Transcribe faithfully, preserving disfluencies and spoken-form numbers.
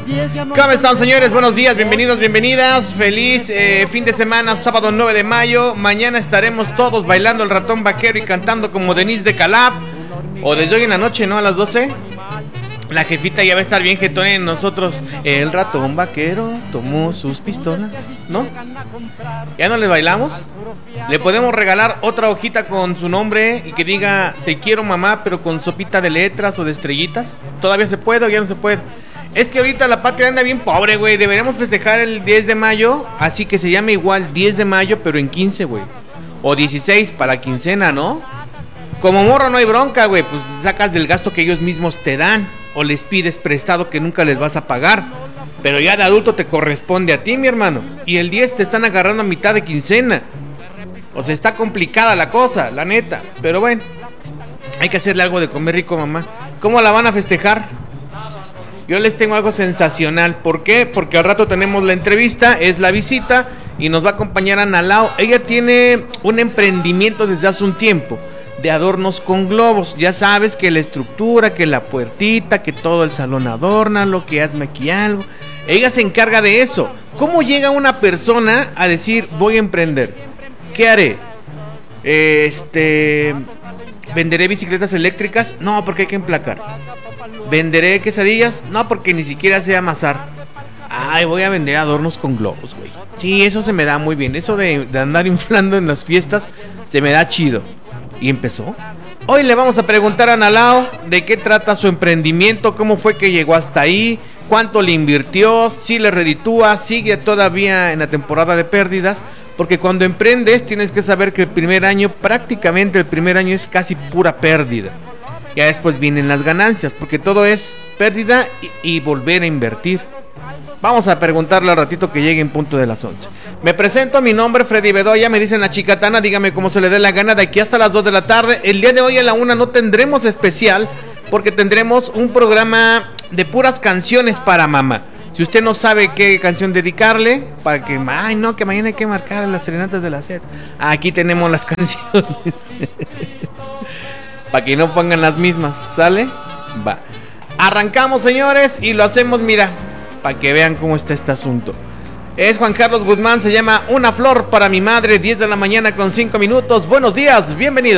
¿Cómo están, señores? Buenos días, bienvenidos, bienvenidas. Feliz eh, fin de semana, sábado nueve de mayo. Mañana estaremos todos bailando el ratón vaquero y cantando como Denise de Calaf. O desde hoy en la noche, ¿no? A las doce. La jefita ya va a estar bien jetón en nosotros. El ratón vaquero tomó sus pistolas, ¿no? ¿Ya no le bailamos? Le podemos regalar otra hojita con su nombre y que diga te quiero mamá, pero con sopita de letras o de estrellitas. ¿Todavía se puede o ya no se puede? Es que ahorita la patria anda bien pobre, güey. Deberíamos festejar el diez de mayo, así que se llame igual diez de mayo, pero en quince, güey. O dieciséis para quincena, ¿no? Como morro no hay bronca, güey. Pues sacas del gasto que ellos mismos te dan. O les pides prestado que nunca les vas a pagar. Pero ya de adulto te corresponde a ti, mi hermano. Y el diez te están agarrando a mitad de quincena. O sea, está complicada la cosa, la neta. Pero bueno, hay que hacerle algo de comer rico, mamá. ¿Cómo la van a festejar? Yo les tengo algo sensacional. ¿Por qué? Porque al rato tenemos la entrevista, es la visita, y nos va a acompañar Ana Lau. Ella tiene un emprendimiento desde hace un tiempo de adornos con globos. Ya sabes que la estructura, que la puertita, que todo el salón adórnalo, que hazme aquí algo. Ella se encarga de eso. ¿Cómo llega una persona a decir voy a emprender? ¿Qué haré? Este... ¿Venderé bicicletas eléctricas? No, porque hay que emplacar. ¿Venderé quesadillas? No, porque ni siquiera sé amasar. Ay, voy a vender adornos con globos, güey. Sí, eso se me da muy bien. Eso de, de andar inflando en las fiestas se me da chido. Y empezó. Hoy le vamos a preguntar a Ana Lau de qué trata su emprendimiento, cómo fue que llegó hasta ahí, cuánto le invirtió, si le reditúa, sigue todavía en la temporada de pérdidas, porque cuando emprendes tienes que saber que el primer año, prácticamente el primer año es casi pura pérdida. Ya después vienen las ganancias, porque todo es pérdida y, y volver a invertir. Vamos a preguntarle al ratito que llegue en punto de las once. Me presento, mi nombre es Freddy Bedoya, me dicen la chicatana, dígame cómo se le dé la gana de aquí hasta las dos de la tarde. El día de hoy a la una no tendremos especial, porque tendremos un programa de puras canciones para mamá. Si usted no sabe qué canción dedicarle, para que, ay no, que mañana hay que marcar las serenatas de la S E D. Aquí tenemos las canciones. Para que no pongan las mismas, ¿sale? Va. Arrancamos, señores, y lo hacemos, mira, para que vean cómo está este asunto. Es Juan Carlos Guzmán, se llama Una flor para mi madre, diez de la mañana con cinco minutos. Buenos días, bienvenido.